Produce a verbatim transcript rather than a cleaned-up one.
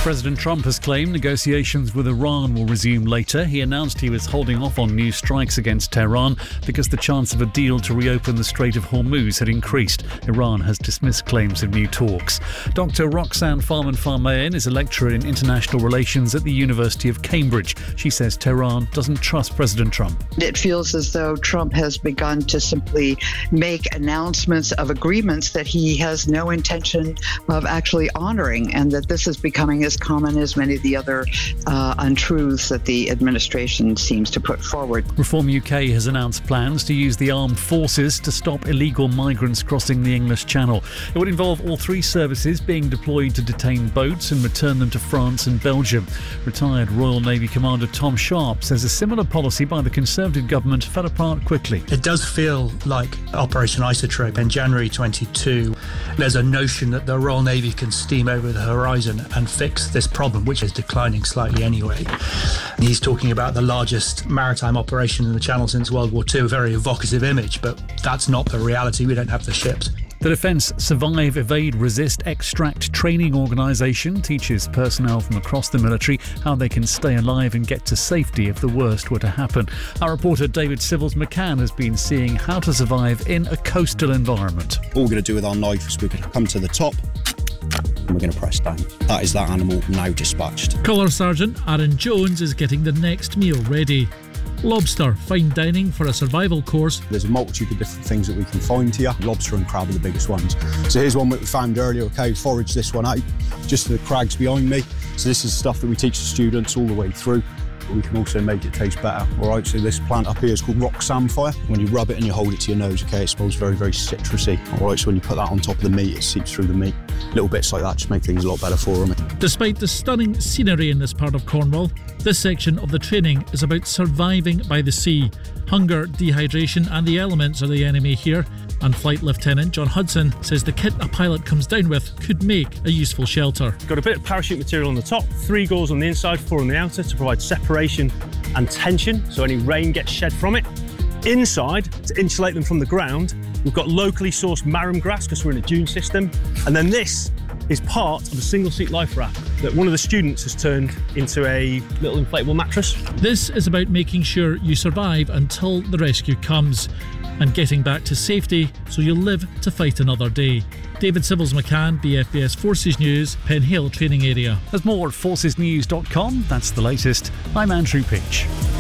President Trump has claimed negotiations with Iran will resume later. He announced he was holding off on new strikes against Tehran because the chance of a deal to reopen the Strait of Hormuz had increased. Iran has dismissed claims of new talks. Doctor Roxanne Farman-Farmayan is a lecturer in international relations at the University of Cambridge. She says Tehran doesn't trust President Trump. It feels as though Trump has begun to simply make announcements of agreements that he has no intention of actually honouring, and that this is becoming as common as many of the other uh, untruths that the administration seems to put forward. Reform U K has announced plans to use the armed forces to stop illegal migrants crossing the English Channel. It would involve all three services being deployed to detain boats and return them to France and Belgium. Retired Royal Navy Commander Tom Sharp says a similar policy by the Conservative government fell apart quickly. It does feel like Operation Isotrope in January twenty-two. There's a notion that the Royal Navy can steam over the horizon and fix this problem, which is declining slightly anyway. He's talking about the largest maritime operation in the Channel since World War Two, a very evocative image, but that's not the reality. We don't have the ships. The Defence Survive, Evade, Resist, Extract Training Organisation teaches personnel from across the military how they can stay alive and get to safety if the worst were to happen. Our reporter David Civils McCann has been seeing how to survive in a coastal environment. All we're going to do with our knife is we're going to come to the top and we're going to press down. That is that animal now dispatched. Colour Sergeant Aaron Jones is getting the next meal ready. Lobster, fine dining for a survival course. There's a multitude of different things that we can find here. Lobster and crab are the biggest ones. So here's one that we found earlier. Okay, forage this one out just to the crags behind me. So this is stuff that we teach the students all the way through. But we can also make it taste better. All right, so this plant up here is called rock samphire. When you rub it and you hold it to your nose, okay, it smells very, very citrusy. All right, so when you put that on top of the meat, it seeps through the meat. Little bits like that just make things a lot better for them. Despite the stunning scenery in this part of Cornwall, this section of the training is about surviving by the sea. Hunger, dehydration and the elements are the enemy here, and Flight Lieutenant John Hudson says the kit a pilot comes down with could make a useful shelter. Got a bit of parachute material on the top, three gauze on the inside, four on the outer to provide separation and tension so any rain gets shed from it. Inside, to insulate them from the ground, we've got locally sourced marram grass because we're in a dune system, and then this is part of a single seat life raft that one of the students has turned into a little inflatable mattress. This is about making sure you survive until the rescue comes and getting back to safety so you'll live to fight another day. David Civils McCann, B F B S Forces News, Penhill Training Area. There's more at forces news dot com. That's the latest. I'm Andrew Peach.